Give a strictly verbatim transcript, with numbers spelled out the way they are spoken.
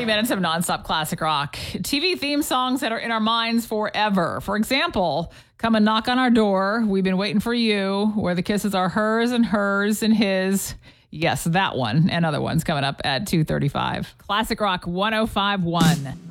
forty minutes of nonstop classic rock. T V theme songs that are in our minds forever. For example, Come and Knock on Our Door, We've Been Waiting for You, where the kisses are hers and hers and his. Yes, that one and other ones coming up at two thirty-five. Classic Rock one oh five point one.